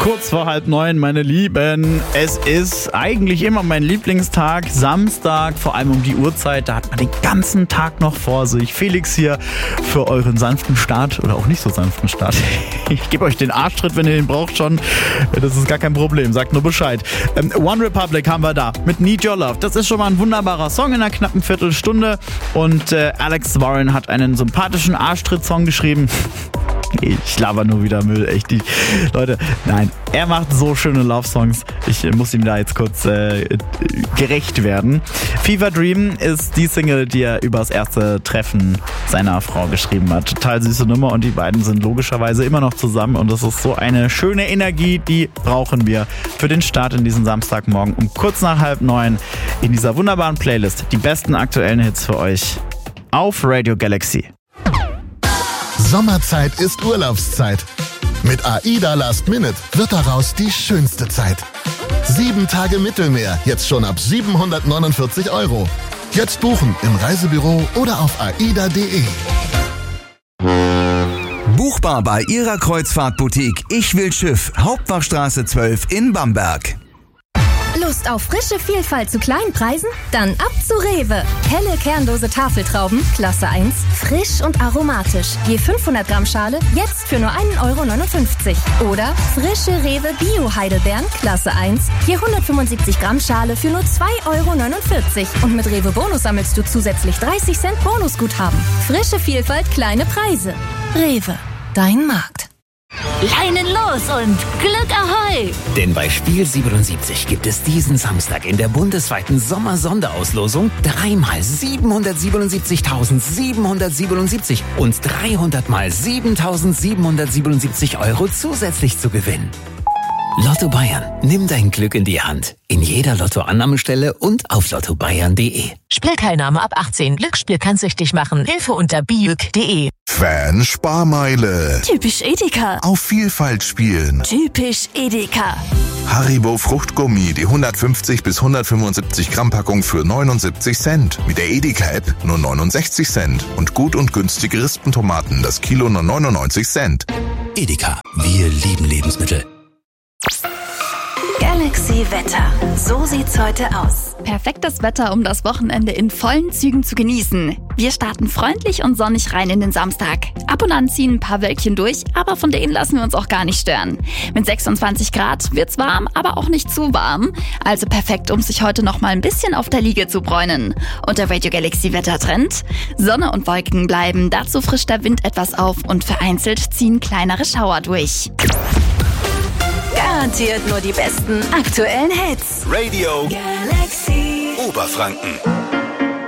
Kurz vor 8:30, meine Lieben. Es ist eigentlich immer mein Lieblingstag, Samstag, vor allem um die Uhrzeit. Da hat man den ganzen Tag noch vor sich. Felix hier für euren sanften Start oder auch nicht so sanften Start. Ich gebe euch den Arschtritt, wenn ihr den braucht schon. Das ist gar kein Problem, sagt nur Bescheid. One Republic haben wir da mit Need Your Love. Das ist schon mal ein wunderbarer Song in einer knappen Viertelstunde. Und Alex Warren hat einen sympathischen Arschtritt-Song geschrieben. Ich laber nur wieder Müll, echt. Leute, nein, er macht so schöne Love-Songs. Ich muss ihm da jetzt kurz gerecht werden. Fever Dream ist die Single, die er über das erste Treffen seiner Frau geschrieben hat. Total süße Nummer und die beiden sind logischerweise immer noch zusammen und das ist so eine schöne Energie, die brauchen wir für den Start in diesen Samstagmorgen um kurz nach 8:30 in dieser wunderbaren Playlist. Die besten aktuellen Hits für euch auf Radio Galaxy. Sommerzeit ist Urlaubszeit. Mit AIDA Last Minute wird daraus die schönste Zeit. 7 Tage Mittelmeer, jetzt schon ab 749 €. Jetzt buchen im Reisebüro oder auf aida.de. Buchbar bei Ihrer Kreuzfahrtboutique Ich will Schiff, Hauptwachtstraße 12 in Bamberg. Lust auf frische Vielfalt zu kleinen Preisen? Dann ab zu Rewe. Helle kernlose Tafeltrauben, Klasse 1, frisch und aromatisch. Je 500 Gramm Schale, jetzt für nur 1,59 €. Oder frische Rewe Bio-Heidelbeeren, Klasse 1, je 175 Gramm Schale für nur 2,49 €. Und mit Rewe Bonus sammelst du zusätzlich 30 Cent Bonusguthaben. Frische Vielfalt, kleine Preise. Rewe, dein Markt. Leinen los und Glück Ahoi! Denn bei Spiel 77 gibt es diesen Samstag in der bundesweiten Sommer-Sonderauslosung 3 mal 777.777 und 300 mal 7.777 € zusätzlich zu gewinnen. Lotto Bayern, nimm dein Glück in die Hand. In jeder Lotto-Annahmestelle und auf lottobayern.de. Spielteilnahme ab 18. Glücksspiel kann süchtig machen. Hilfe unter biüg.de. Fan-Sparmeile. Typisch Edeka. Auf Vielfalt spielen. Typisch Edeka. Haribo Fruchtgummi, die 150 bis 175 Gramm Packung für 79 Cent. Mit der Edeka-App nur 69 Cent. Und gut und günstige Rispentomaten, das Kilo nur 99 Cent. Edeka, wir lieben Lebensmittel. Galaxy Wetter. So sieht's heute aus. Perfektes Wetter, um das Wochenende in vollen Zügen zu genießen. Wir starten freundlich und sonnig rein in den Samstag. Ab und an ziehen ein paar Wölkchen durch, aber von denen lassen wir uns auch gar nicht stören. Mit 26 Grad wird's warm, aber auch nicht zu warm. Also perfekt, um sich heute noch mal ein bisschen auf der Liege zu bräunen. Und der Radio Galaxy Wettertrend? Sonne und Wolken bleiben, dazu frischt der Wind etwas auf und vereinzelt ziehen kleinere Schauer durch. Garantiert nur die besten aktuellen Hits. Radio Galaxy Oberfranken.